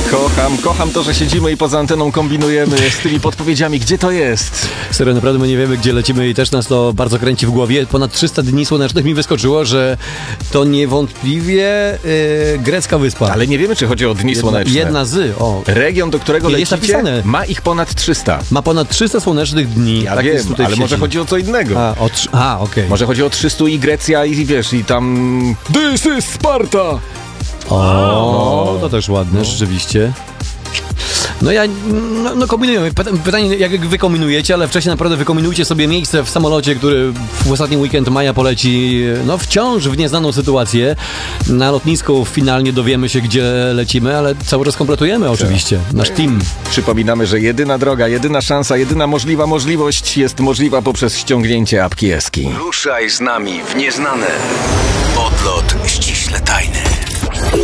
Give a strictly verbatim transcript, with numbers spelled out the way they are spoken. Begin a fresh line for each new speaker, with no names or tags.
Kocham, kocham to, że siedzimy i poza anteną kombinujemy z tymi podpowiedziami, gdzie to jest.
Serio, naprawdę my nie wiemy, gdzie lecimy i też nas to bardzo kręci w głowie. Ponad trzysta dni słonecznych mi wyskoczyło, że to niewątpliwie yy, grecka wyspa.
Ale nie wiemy, czy chodzi o dni
jedna,
słoneczne.
Jedna z, o.
Region, do którego
Nie,
lecicie,
jest napisane.
ma ich ponad trzysta.
Ma ponad trzysta słonecznych dni.
Ja
tak
wiem,
jest tutaj
ale
w
może
sieci.
chodzi o co innego.
A, o trz- A okej. Okay.
Może chodzi o trzysta i Grecja i wiesz, i tam... This is Sparta!
O, to też ładne, rzeczywiście. No ja, no, no kombinujemy. Pytanie, jak wy kombinujecie, ale wcześniej naprawdę wykombinujcie sobie miejsce w samolocie, który w ostatni weekend maja poleci, no wciąż w nieznaną sytuację. Na lotnisku finalnie dowiemy się, gdzie lecimy, ale cały czas kompletujemy oczywiście, nasz team.
Przypominamy, że jedyna droga, jedyna szansa, jedyna możliwa możliwość jest możliwa poprzez ściągnięcie apki Eski.
Ruszaj z nami w nieznane. Odlot ściśle tajny.